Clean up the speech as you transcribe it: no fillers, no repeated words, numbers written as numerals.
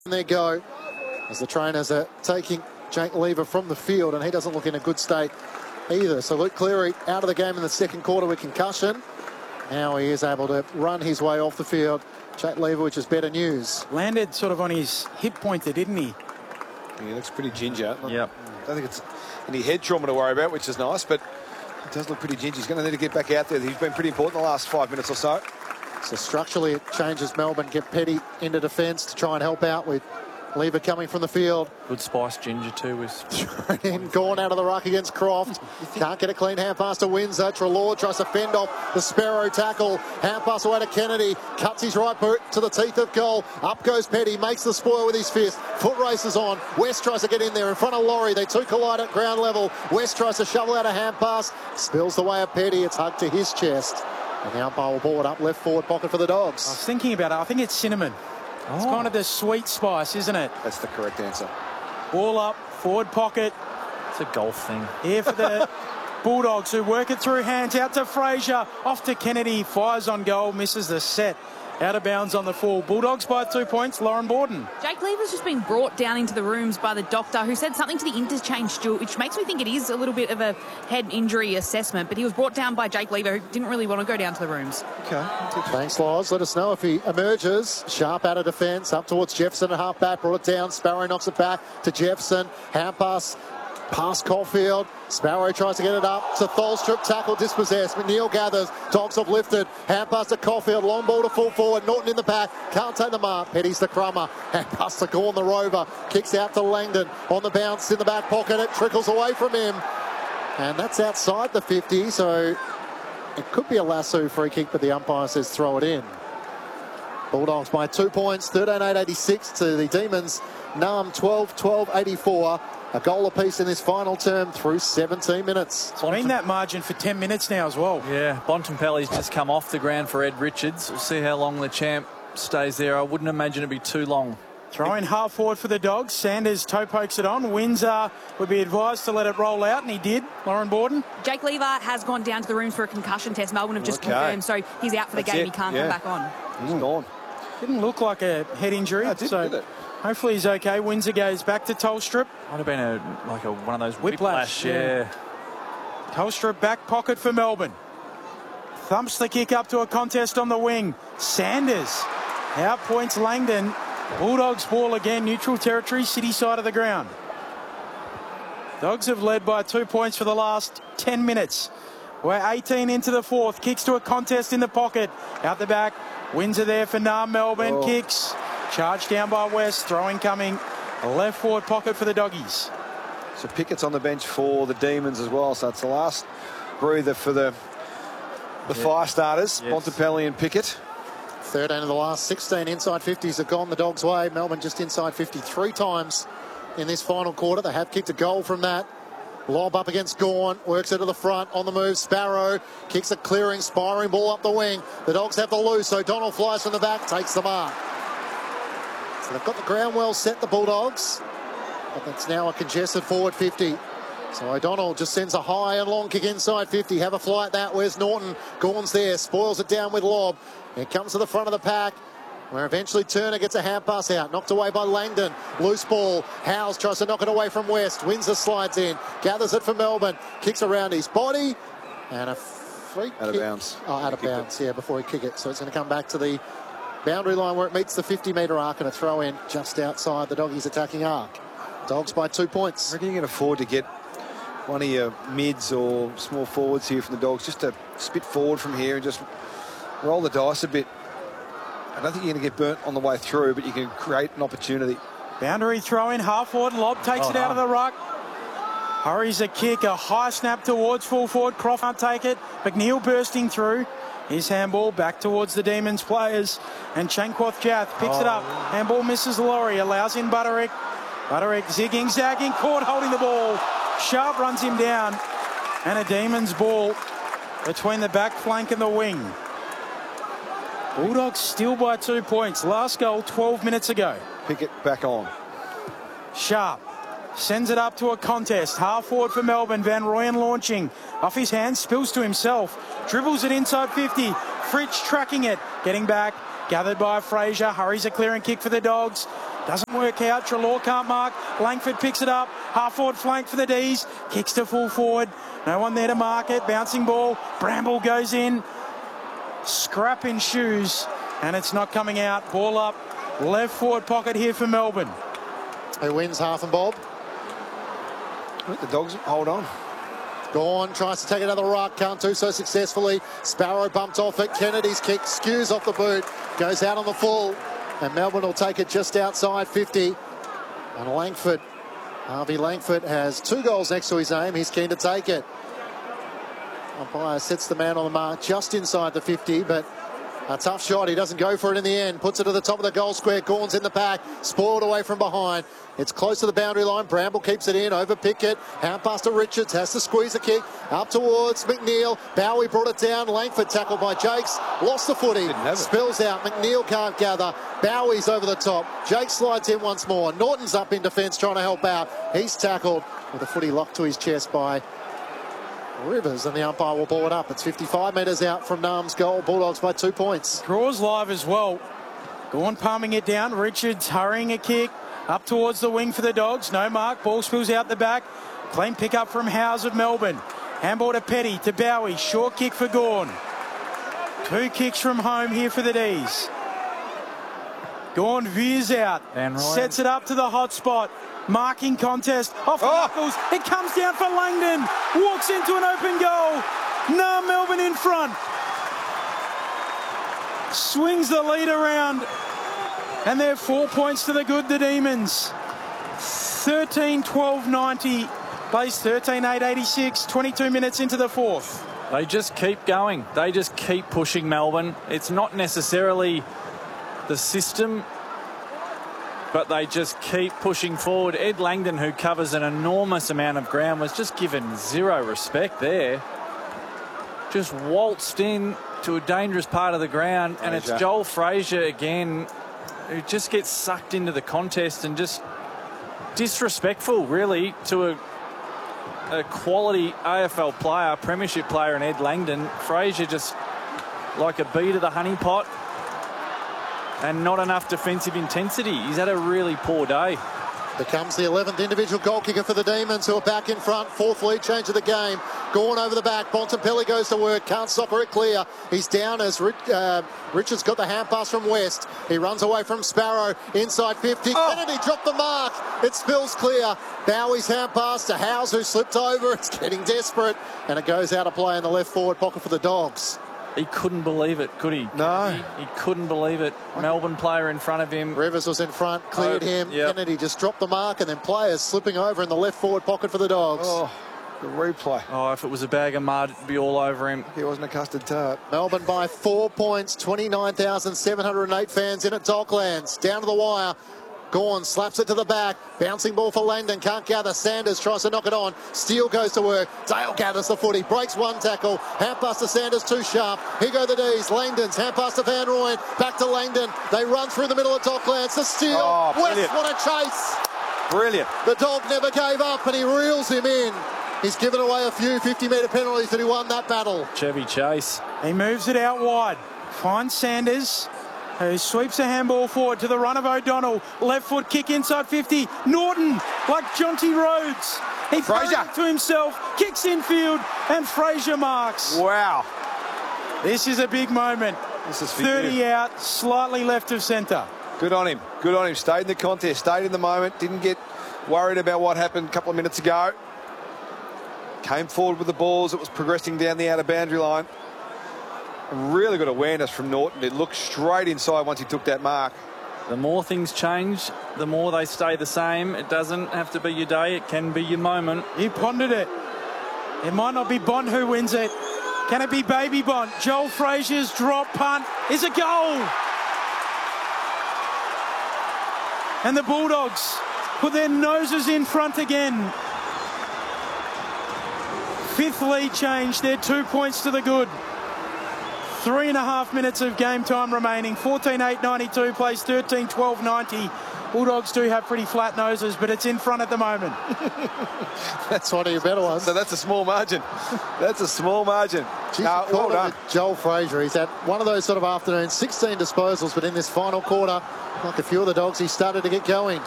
There go, as the trainers are taking Jake Lever from the field, and he doesn't look in a good state either. So Luke Cleary out of the game in the second quarter with concussion. Now he is able to run his way off the field. Jake Lever, which is better news. Landed sort of on his hip pointer, didn't he? Yeah, he looks pretty ginger. Yep. I don't think it's any head trauma to worry about, which is nice, but he does look pretty ginger. He's going to need to get back out there. He's been pretty important the last 5 minutes or so. So structurally it changes Melbourne, get Petty into defence to try and help out with Lever coming from the field. Good spice ginger too. With in Gawn out of the ruck against Croft. Can't get a clean hand pass to Windsor. Treloar tries to fend off the Sparrow tackle. Hand pass away to Kennedy. Cuts his right boot to the teeth of goal. Up goes Petty. Makes the spoil with his fist. Foot races on. West tries to get in there in front of Laurie. They two collide at ground level. West tries to shovel out a hand pass. Spills the way of Petty. It's hugged to his chest. And the umpire will ball it up left forward pocket for the Dogs. I was thinking about it. I think it's cinnamon. It's kind of the sweet spice, isn't it? That's the correct answer. Ball up, forward pocket. it's a golf thing. Here for the Bulldogs, who work it through hands out to Fraser. Off to Kennedy. Fires on goal. Misses the set. Out of bounds on the full. Bulldogs by 2 points. Lauren Borden. Jake Lever's just been brought down into the rooms by the doctor, who said something to the interchange steward, which makes me think it is a little bit of a head injury assessment. But he was brought down by Jake Lever, who didn't really want to go down to the rooms. Okay. Thanks, Loz. Let us know if he emerges. Sharp out of defence. Up towards Jefferson at half back. Brought it down. Sparrow knocks it back to Jefferson. Hand pass past Caulfield. Sparrow tries to get it up to Tholstrup. Tackle dispossessed. McNeil gathers. Dogs have lifted. Hand pass to Caulfield. Long ball to full forward. Norton in the back. Can't take the mark. Petty's the crummer. Hand pass to Gawn, the rover. Kicks out to Langdon. On the bounce in the back pocket. It trickles away from him. And that's outside the 50. So it could be a lasso free kick, but the umpire says throw it in. Bulldogs by 2 points. 13-8-86 to the Demons. Narm 12-12-84. A goal apiece in this final term through 17 minutes. It's been that margin for 10 minutes now as well. Yeah, Bontempelli's just come off the ground for Ed Richards. We'll see how long the champ stays there. I wouldn't imagine it'd be too long. Throwing half forward for the Dogs. Sanders toe pokes it on. Windsor would be advised to let it roll out, and he did. Lauren Borden. Jake Lever has gone down to the rooms for a concussion test. Melbourne have just confirmed, so he's out for the game. He can't come back on. He's gone. Didn't look like a head injury. No, it didn't, did it? Hopefully he's okay. Windsor goes back to Tolstrup. Might have been one of those Whiplash, yeah. Tolstrup back pocket for Melbourne. Thumps the kick up to a contest on the wing. Sanders outpoints Langdon. Bulldogs ball again. Neutral territory, city side of the ground. Dogs have led by 2 points for the last 10 minutes. We're 18 into the fourth. Kicks to a contest in the pocket. Out the back. Windsor there for Narm. Melbourne kicks. Charged down by West. Throwing coming. A left forward pocket for the Doggies. So Pickett's on the bench for the Demons as well. So it's the last breather for the fire starters. Yes. Bontempelli and Pickett. 13 of the last 16 inside 50s have gone the Dogs' way. Melbourne just inside 53 times in this final quarter. They have kicked a goal from that. Lob up against Gawn, works it to the front, on the move, Sparrow, kicks a clearing, spiring ball up the wing. The Dogs have the loose, O'Donnell flies from the back, takes the mark. So they've got the ground well set, the Bulldogs, but it's now a congested forward 50. So O'Donnell just sends a high and long kick inside 50. Have a fly at that. Where's Norton? Gawn's there, spoils it down with lob. It comes to the front of the pack, where eventually Turner gets a hand pass out. Knocked away by Langdon. Loose ball. Howes tries to knock it away from West. Windsor slides in. Gathers it for Melbourne. Kicks around his body. And a free kick. Out of bounds. Oh, out of bounds, yeah, before he kick it. So it's going to come back to the boundary line where it meets the 50-metre arc, and a throw in just outside the Doggies' attacking arc. Dogs by 2 points. I reckon you can afford to get one of your mids or small forwards here from the Dogs just to spit forward from here and just roll the dice a bit. I don't think you're going to get burnt on the way through, but you can create an opportunity. Boundary throw in, half forward. Lob takes it out of the ruck. Hurries a kick, a high snap towards full forward. Croft can't take it. McNeil bursting through. His handball back towards the Demons players. And Chankwath Jath picks it up. Handball misses Laurie. Allows in Butterick. Butterick zigging, zagging. Caught holding the ball. Sharp runs him down. And a Demons ball between the back flank and the wing. Bulldogs still by 2 points. Last goal 12 minutes ago. Pickett back on. Sharp sends it up to a contest. Half forward for Melbourne. Van Rooyen launching. Off his hands, spills to himself. Dribbles it inside 50. Fritsch tracking it. Getting back. Gathered by Fraser. Hurries a clearing kick for the Dogs. Doesn't work out. Treloar can't mark. Langford picks it up. Half-forward flank for the D's. Kicks to full forward. No one there to mark it. Bouncing ball. Bramble goes in. Scrap in shoes. And it's not coming out. Ball up. Left forward pocket here for Melbourne. Who wins, Half and Bob? The Dogs hold on. Gawn tries to take another ruck, can't do so successfully. Sparrow bumped off it. Kennedy's kick skews off the boot, goes out on the full, and Melbourne will take it just outside 50. And Langford, Harvey Langford, has 2 goals next to his name. He's keen to take it. Umpire sets the man on the mark just inside the 50, but a tough shot. He doesn't go for it in the end. Puts it to the top of the goal square. Gawn's in the pack. Spoiled away from behind. It's close to the boundary line. Bramble keeps it in. Over Pickett. Hand pass to Richards. Has to squeeze the kick. Up towards McNeil. Bowie brought it down. Langford tackled by Jakes. Lost the footy. Spills out. McNeil can't gather. Bowie's over the top. Jakes slides in once more. Norton's up in defence trying to help out. He's tackled with the footy locked to his chest by Rivers, and the umpire will ball it up. It's 55 metres out from Nam's goal. Bulldogs by 2 points. Draws live as well. Gawn palming it down. Richards hurrying a kick up towards the wing for the Dogs. No mark. Ball spills out the back. Clean pick up from Howes of Melbourne. Handball to Petty, to Bowie. Short kick for Gawn. 2 kicks from home here for the D's. Gawn veers out. Sets it up to the hot spot. Marking contest off the knuckles. It comes down for Langdon. Walks into an open goal. Now Melbourne in front. Swings the lead around. And they're 4 points to the good, the Demons. 13-12-90. Plays 13-8-86. 22 minutes into the fourth. They just keep going. They just keep pushing Melbourne. It's not necessarily the system, but they just keep pushing forward. Ed Langdon, who covers an enormous amount of ground, was just given zero respect there. Just waltzed in to a dangerous part of the ground, and it's Joel Frazier again who just gets sucked into the contest and just disrespectful, really, to a quality AFL player, premiership player in Ed Langdon. Frazier just like a bee to the honeypot. And not enough defensive intensity. He's had a really poor day. Becomes the 11th individual goal kicker for the Demons, who are back in front. 4th lead change of the game. Gawn over the back. Bontempelli goes to work. Can't soccer it clear. He's down as Richards got the hand pass from West. He runs away from Sparrow. Inside 50. Kennedy dropped the mark. It spills clear. Bowie's hand pass to Howes, who slipped over. It's getting desperate. And it goes out of play in the left forward pocket for the Dogs. He couldn't believe it, could he? No. He couldn't believe it. Melbourne player in front of him. Rivers was in front, cleared him. Yep. Kennedy just dropped the mark, and then players slipping over in the left forward pocket for the Dogs. Oh, the replay. Oh, if it was a bag of mud, it'd be all over him. He wasn't a custard tart. Melbourne by 4 points. 29,708 fans in at Docklands. Down to the wire. Gawn slaps it to the back. Bouncing ball for Langdon. Can't gather. Sanders tries to knock it on. Steele goes to work. Dale gathers the footy. Breaks one tackle. Hand pass to Sanders, too sharp. Here go the D's. Langdon's hand pass to Van Rooyen. Back to Langdon. They run through the middle of Docklands. The Steele. West, what a chase. Brilliant. The Dog never gave up, and he reels him in. He's given away a few 50-metre penalties, but he won that battle. Chevy Chase. He moves it out wide. Finds Sanders, who sweeps a handball forward to the run of O'Donnell. Left foot kick inside 50. Norton, like Jonty Rhodes. He throws it to himself, kicks infield, and Frazier marks. Wow. This is a big moment. This is 30 out, slightly left of centre. Good on him. Good on him. Stayed in the contest, stayed in the moment, didn't get worried about what happened a couple of minutes ago. Came forward with the balls. It was progressing down the outer boundary line. Really good awareness from Norton. It looked straight inside once he took that mark. The more things change, the more they stay the same. It doesn't have to be your day. It can be your moment. He pondered it. It might not be Bont who wins it. Can it be Baby Bont? Joel Frazier's drop punt is a goal. And the Bulldogs put their noses in front again. 5th lead change. They're 2 points to the good. 3.5 minutes of game time remaining. 14-8-92 plays 13-12-90. Bulldogs do have pretty flat noses, but it's in front at the moment. That's one of your better ones. So that's a small margin. That's a small margin. Geez, No, well done. Joel Fraser. He's had one of those sort of afternoons, 16 disposals, but in this final quarter, like a few of the dogs, he started to get going.